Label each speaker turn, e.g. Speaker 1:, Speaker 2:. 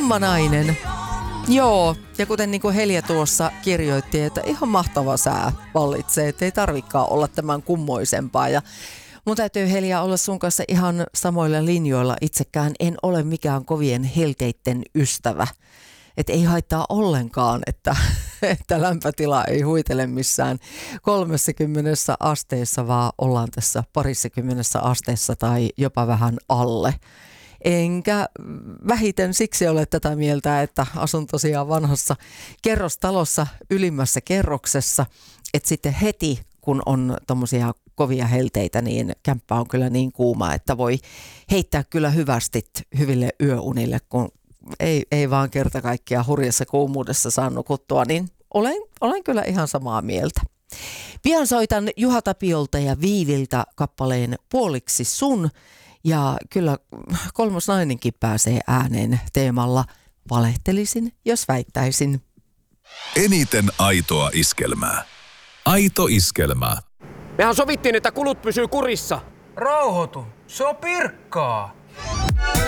Speaker 1: Tumma nainen. Joo, ja kuten niin kuin Helja tuossa kirjoitti, että ihan mahtava sää vallitsee, että ei tarvikaan olla tämän kummoisempaa. Ja mun täytyy, Helja, olla sun kanssa ihan samoilla linjoilla. Itsekään en ole mikään kovien helteitten ystävä. Että ei haittaa ollenkaan, että lämpötila ei huitele missään 30 asteessa, vaan ollaan tässä 20 asteessa tai jopa vähän alle. Enkä vähiten siksi ole tätä mieltä, että asun tosiaan vanhassa kerrostalossa ylimmässä kerroksessa, että sitten heti kun on tommosia kovia helteitä, niin kämppä on kyllä niin kuuma, että voi heittää kyllä hyvästit hyville yöunille, kun ei vaan kerta kaikkiaan hurjassa kuumuudessa saa nukuttua, niin olen kyllä ihan samaa mieltä. Pian soitan Juha Tapiolta ja Viiviltä kappaleen Puoliksi sun, ja kyllä kolmas nainenkin pääsee ääneen teemalla Valehtelisin, jos väittäisin.
Speaker 2: Eniten aitoa iskelmää. Aito iskelmää.
Speaker 3: Mehän sovittiin, että kulut pysyy kurissa.
Speaker 4: Rauhoitu, se on Pirkkaa.